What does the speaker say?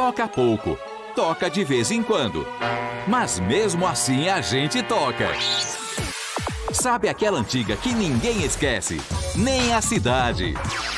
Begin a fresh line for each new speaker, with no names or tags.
Toca pouco, toca de vez em quando. Mas mesmo assim a gente toca. Sabe aquela antiga que ninguém esquece? Nem a cidade.